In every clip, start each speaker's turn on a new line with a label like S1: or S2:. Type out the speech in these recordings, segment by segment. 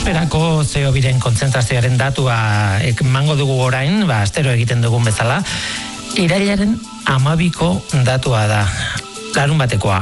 S1: Atmosferako CO2 kontzentrazioaren datua emango dugu orain, astero egiten dugun bezala, irailaren 12ko datua da, larun batekoa.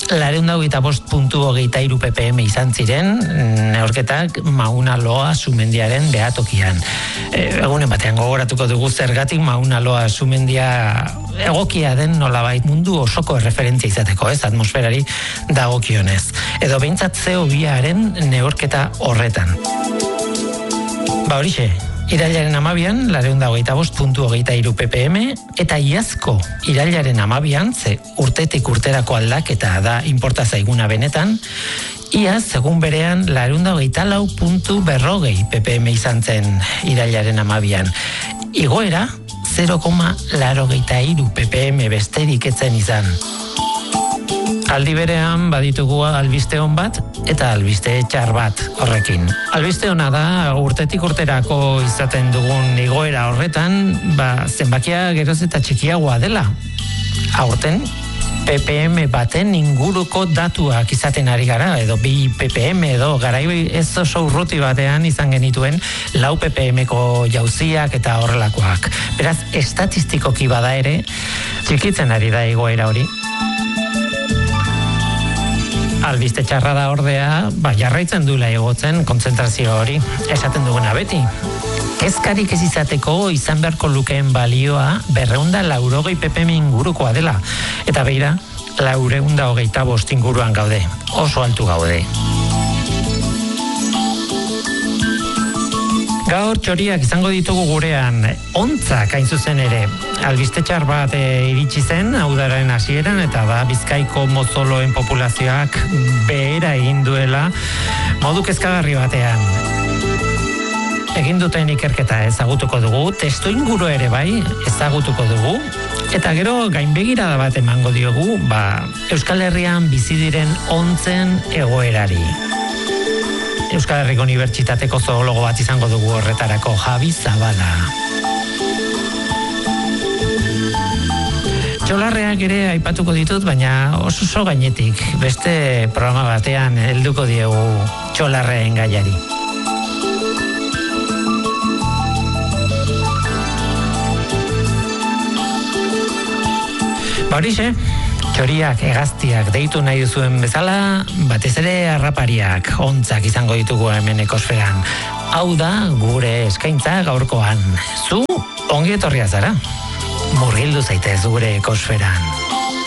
S1: 425.23 ppm izan ziren, neurketak Mauna Loa sumendiaren behatokian. Egunen batean gogoratuko dugu zergatik Mauna Loa sumendia egokia den nolabait mundu osoko referentzia izateko, atmosferari dagokionez. Edo behintzat CO2aren neurketa horretan. Horixe, irailaren 12an, 425.23 ppm, eta iazko irailaren 12an, ze urtetik urterako aldaketa da inporta zaiguna benetan, iaz, egun berean, 424.40 ppm izan zen irailaren 12an. Igoera, 0,83 ppm besterik etzen izan. Aldi berean baditugu albiste on bat eta albiste txar bat horrekin. Albiste ona da urtetik urterako izaten dugun igoera horretan, zenbakia geroz eta txikiagoa dela. Aurten ppm baten inguruko datuak izaten ari gara, edo 2 ppm edo garai ez oso urruti batean izan genituen 4 ppmko jauziak eta horrelakoak. Beraz, estatistikoki bada ere, txikitzen ari da igoera hori. Albiste txarra da ordea, jarraitzen duela igotzen kontzentrazio hori, esaten duguna beti. Kezkarik ez izateko izan beharko lukeen balioa 480 ppm ingurukoa dela. Eta beira, 425 inguruan gaude, oso altu gaude. Gaur txoriak izango ditugu gurean, ontzak hain zuzen ere. Albiste txar bat iritsi zen, udaren hasieran, eta Bizkaiko mozoloen populazioak behera egin duela modu kezkagarri batean. Egin duten ikerketa ezagutuko dugu, testu inguru ere bai ezagutuko dugu, eta gero gainbegirada bat emango diogu, Euskal Herrian bizi diren ontzen egoerari. Euskal Herriko Unibertsitateko zoologo bat izango dugu horretarako, Javi Zabala. Txolarreak ere aipatuko ditut, baina oso gainetik, beste programa batean helduko diegu txolarreen gaiari. Horixe, txoriak, hegaztiak deitu nahi duzuen bezala, batez ere harrapariak, ontzak izango ditugu hemen ekosferan. Hau da gure eskaintza gaurkoan. Zu ongi etorria zara. Murgildu zaitez gure ekosferan.